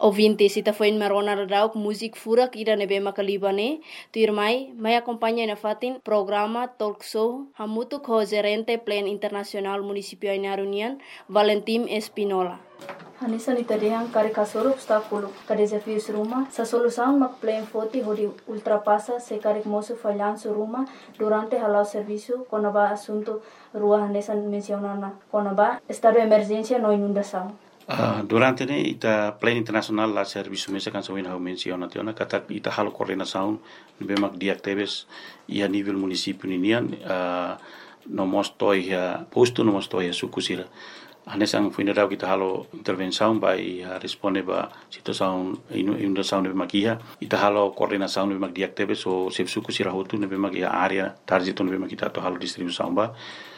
Ouvintes, ita foi marona radau música furak ira nebe makalibane, tu irmai, mai acompanha na fatin programa talk show hamutu ko gerente plan internacional municipio Ainaro União, Valentim Espinola. Hanisa ni tadiang kari kasoro obstáculo, ka desafios ruma, sa solução mak plan foti hodi ultrapassa se kari moço falhanço ruma durante halau serviço konaba assunto rua hanesa mencionana konaba estado de emergência no inundação. Durante ne ita plan internasional la serviço mesa kan sawin hau menciona tiona kata ita halo coordenação bemak diactebes ia nível município ninian no mostoi posto no mostoi sukusira anesang funerau kita halo intervenção by responde ba situação inundação bemak ia ita halo coordenação bemak diactebes so sep sukusira hotu bemak ia area target bemak kita to halo distribuição ba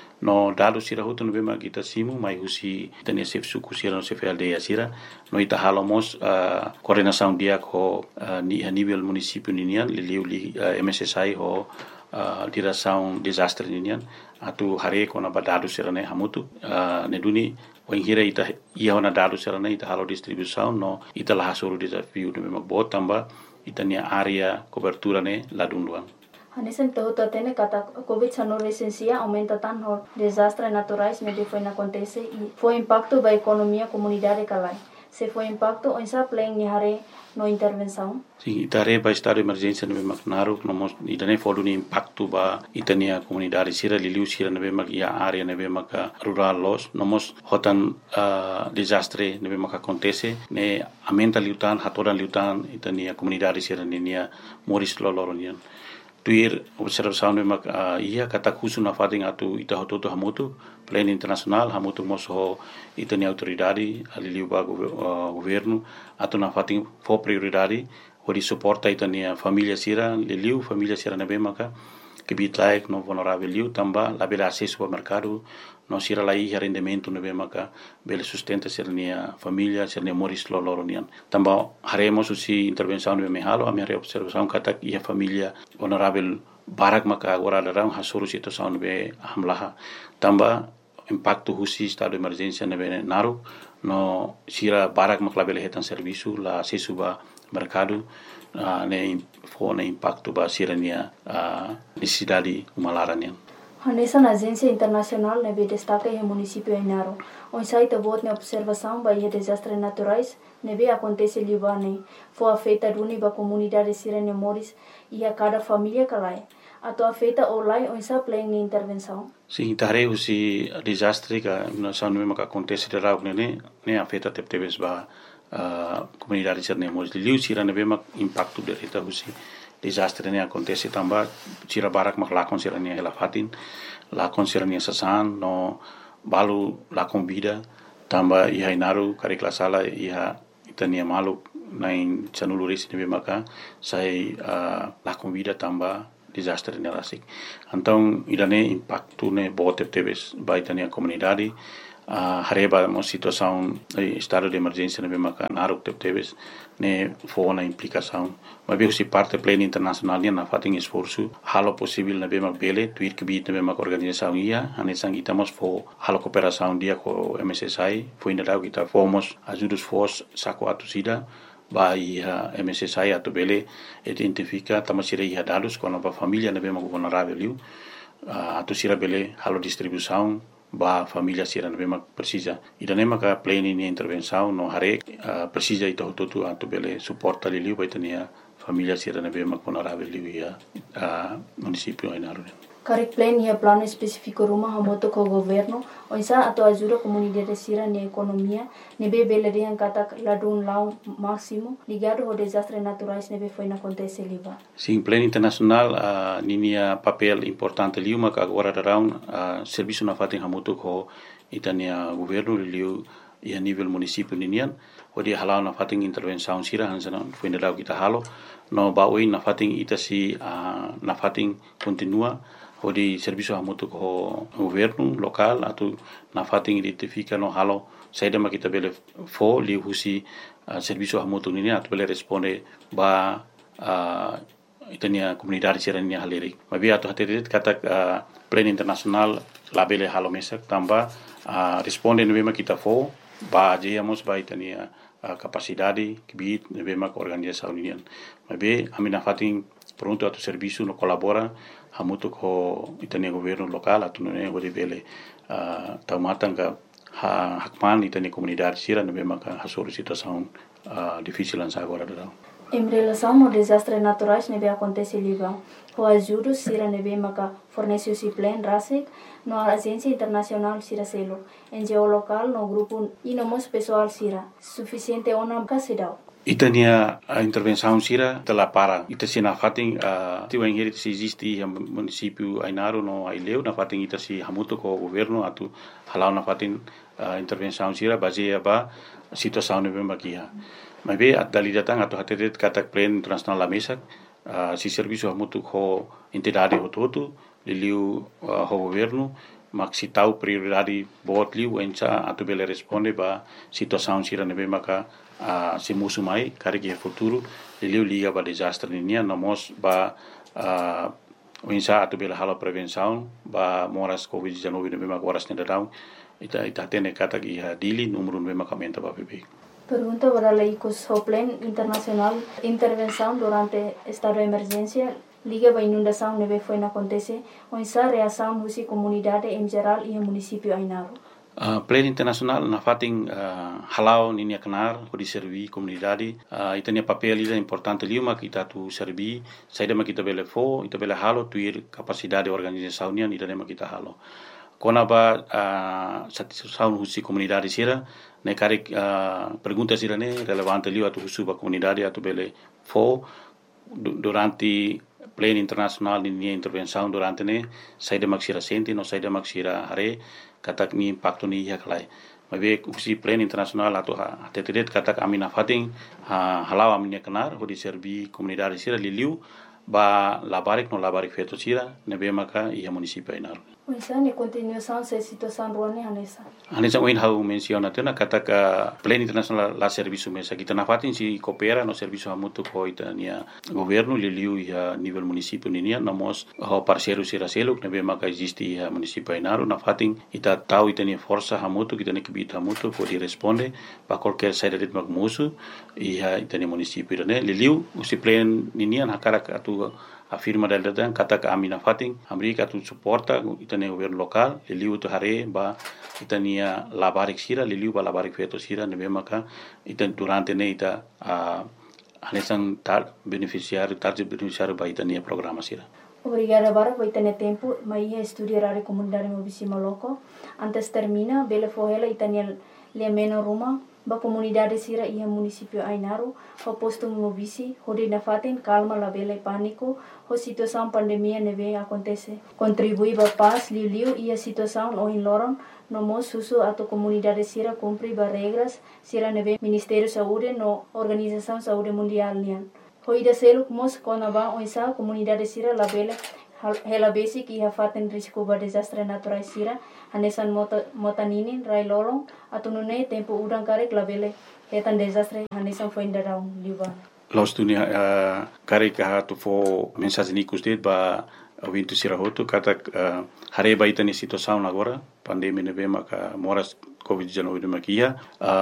no dado sira hutu no bema kita simu mai husi tania sef suku sira no CFLD sira no ita halomos coordenação dia ko ni a nível município ninian li MSSI ho direção desastre ninian atu hare ko na badado sira ne hamutu ne duni wengira ita ia na dado sira ne ita halo distribuição no ita la hasuru desafio no bema botamba ita nia area cobertura ne ladunduan. Hanesen todo tene kata COVID-19 recensia aumenta tanto desastres naturais onde foi acontece e foi impacto da economia comunidade calai. Se foi impacto onsa plan ni hare no intervenção. Sim, itare ba estado de emergência no Macnaro, no itane fodo ni impacto ba itania comunidade sira liliu sira no bemak ia area no bemak rural los, nomos hotan desastre no bemak acontece ne aumenta liutan hatoran liutan itania comunidade sira ninia moris loloronian. Tuir observação de mak ia kata khusu na fating atu ita hototo hamutu plan internasional hamutu moso itani autoridade aliliu ba governo atu na fating fo prioridade hori suporta itani família sira liliu família sira na bemaka que bitlaik no vulnerável liu tamba la bela acesso ao mercado no sira lai rendimento no bemaka bela sustenta sernia família sernia moris loloronian tamba haremos usi intervenção no mehalo a minha observação kata ia família vulnerável barak maka agora darão hasuru situação no be hamlaha tamba impacto husi estado de emergência no be naru no sira barak makla bela hetan serviço la acesso ba mercado ne fone impacto ba sirania necessidade umalaranian. Hanesa na agência internacional nebe destaca em município Ainaro. On site bot na observação ba desastres naturais nebe acontece libane. Foi afeta duni ba comunidade sirene moris e a cada família calai. Ato afeta olai on sa plan ni intervenção. Sim, tare usi desastre ka na sanu maka acontece de rau ne afeta teptebes ba comunidade sirene moris liu sira nebe mak impacto de reta usi desastre ne acontece tamba sira barak mak lakon sira ne helafatin lakon sira ne sasan no balu lakon vida tamba ia inaru kari klasala ia itania malu nain chanuluris ne maka sai lakon vida tamba desastre ne rasik então irane impacto ne bote tebes baitania comunidade hareba uma situação estado de emergência ne maka naruk tebes ne foi na implicação mas bem se parte plena internacional na fating esforço halo possível na bema bele tuir que bit na bema organização ia anesang itamos fo halo cooperação dia com MSSI foi ainda kita fomos ajudos fos saco atusida vai MSSI atu bele identifica tamasira ia dados com a família na bema vulnerável liu atusira bele halo distribuição ba família sira na bema precisa ida nema ka plena ni intervenção no hare precisa ito tutu atu bele suporta liu vai tenia família sira na bema vulnerável liu ia município Ainaro. Karik plan ia plano específico rumah hamoto ko governo onsa atau ajuda comunidade sira ni economia nebe bele yang kata ladun lau máximo ligado ao desastre naturais nebe foi na acontece liba. Sim, plano internacional ninia papel importante liu maka agora darão serviço na fating hamoto ko itania governo liu ia nível município ninian odi halau na fating intervenção sira hansana foi na kita halo no baoi na fating itasi na fating continua odi serviço hamoto ko governo local atau na fating identifica no halo saida makita bele fo li husi serviço hamoto nini atau bele responde ba itania comunidade sirania haleri mabi atau hatirit kata plan internasional labele halo mesak tamba responde no kita fo ba jemos ba itania capacidade que bit nebe mak organização union mabe amina fatin pronto atu serviço no colabora hamutu ko itania governo local atu ne gode bele taumatanga hakman itania comunidade sira nebe mak hasoro situação difícil agora do. Em relação ao desastre naturais nebe acontece Líbano, o ajuda sira nebe maka fornece o plan RASIC no agência internacional sira selo, NGO local no grupo e no mos pessoal sira, suficiente ona kasidau. Itania a intervenção sira telah para ita sina fating tiwa ingeri se existe município Ainaro no Aileu na fating ita si hamutu ko governo atu halau na fating intervenção sira baseia ba situação nebe makia. Mas bem, a dali datang atau hati kata plan internasional la mesa, si serviço hamutu ko entidade hototu, liliu ho governo, mak si tahu prioridade bot liu enca atau bele responde ba situação sira nebe maka si musu mai kari ke futuro liliu liga ba desastre ninia nomos ba enca atau bele halo prevenção ba moras COVID-19 nebe maka waras nedadau ita tene kata ki dili número nebe maka menta ba bebek. Pergunta para la ICOS Plan Internacional Intervenção durante estado de emergência liga a inundação neve foi na acontece onsa reação husi comunidade em geral e município Ainaro. Plan Internacional na fating halau ninia kenar di servi comunidade itania papel ida importante liuma kita tu servi saida ma kita bele fo ita bele halo tuir capacidade organização nian ida ma kita halo kona ba satisfação husi comunidade sira ne karik pergunta sira ne relevante liu atu husu ba comunidade atu bele fo durante plan internasional ni intervenção durante ne saida maksira senti no saida maksira hare katak ni impacto ni ya kalai mabe usi plan internasional atau tetedet katak amina fating halau aminya kenar ho di servi comunidade sira liliu ba labarik no labarik feto sira nebe maka ia município Ainaro. Onsa ne continuação se situação ruane hanesa. Hanesa oin hau menciona tena katak plan internasional la serviço mesa kita na fatin si coopera no serviço hamutu ko itania governo liliu ia nível município ninia namos ho parceiro sira selo nebe maka existe ia município Ainaro na fatin ita tau itania força hamutu kita ne kibit hamutu ko di responde pa qualquer saída de magmusu ia itania município ne liliu usi plan ninia hakara atu afirma del datang kata ke amina fating Amerika tu suporta itania governo local liliu tu hare ba itania labarik sira liliu ba labarik feto sira nebe maka itan durante ne ita anesan tar beneficiário ba itania programa sira. Obrigada para itania tempo mai estudiar a comunidade mobisima loco antes termina bele fohela itania le meno ruma ba comunidade sira ia município Ainaro ho posto mobisi hodi na fatin calma la bele pânico ho situação pandemia neve acontece contribui ba paz liu ia situação o in loron no mos susu atau comunidade sira cumpri ba regras sira neve Ministério Saúde no Organização Saúde Mundial nian ho ida seluk mos konaba oisa comunidade sira la bele hela basic ia fatin risco ba desastre natural sira hanesan motaninin rai lolong atau nune tempo udang karek labele hetan desastre hanesan foi indarau Líbano. Los dunia karek tu fo mensagem ni kustet ba wintu sirahoto kata hare ba itani situação agora pandemia nebe maka moras COVID-19 makia